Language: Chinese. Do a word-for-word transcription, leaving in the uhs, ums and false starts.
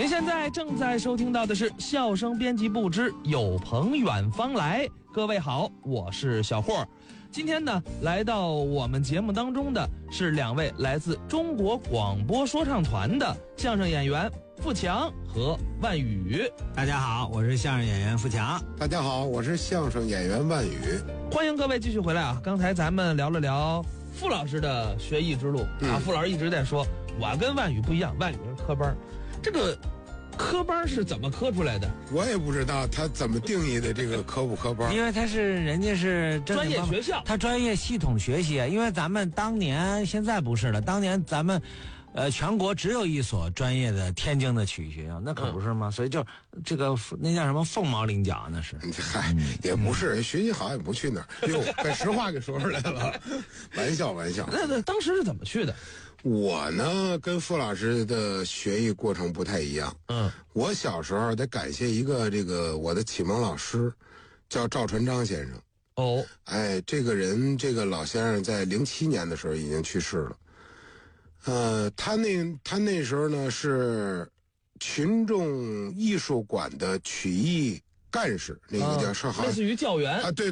您现在正在收听到的是笑声编辑部之有朋远方来。各位好，我是小霍。今天呢，来到我们节目当中的是两位来自中国广播说唱团的相声演员富强和万宇。 大家好，我是相声演员富强。 大家好，我是相声演员万宇。 欢迎各位继续回来啊！刚才咱们聊了聊傅老师的学艺之路、嗯、啊，傅老师一直在说，我跟万宇不一样，万宇是科班，这个科班是怎么科出来的？ 我也不知道他怎么定义的这个科不科班， 因为他是人家是专业学校， 他专业系统学习。因为咱们当年现在不是了，当年咱们。呃，全国只有一所专业的天津的曲艺学校，那可不是吗？嗯、所以就这个那叫什么凤毛麟角，那是。 嗨，也不是，嗯、学习好也不去那儿。哟，把实话给说出来了，玩笑玩笑。 那那当时是怎么去的？ 我呢，跟傅老师的学艺过程不太一样。嗯，我小时候得感谢一个这个我的启蒙老师，叫赵传章先生。 哦， 哎，这个人，这个老先生在零七年的时候已经去世了。呃，他那他那时候呢是群众艺术馆的曲艺干事，那个叫是、 啊、类似于教员啊，对。